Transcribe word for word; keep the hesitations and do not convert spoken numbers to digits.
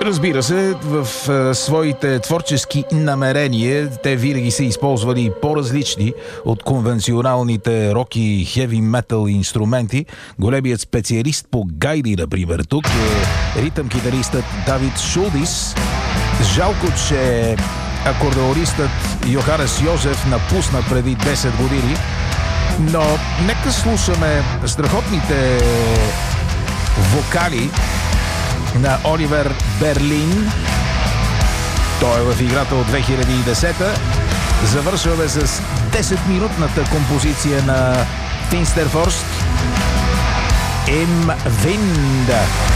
Разбира се, в а, своите творчески намерения те винаги са използвали по-различни от конвенционалните рок и хеви метал инструменти. Големият специалист по гайди, например, тук е ритъм-китаристът Давид Шулдис. Жалко, че акордеонистът Йоханес Йозеф напусна преди десет години, но нека слушаме страхотните вокали на Оливер Берлин. Той е в играта от две хиляди и десета. Завършваме с десет-минутната композиция на Finsterfrost Im Wind.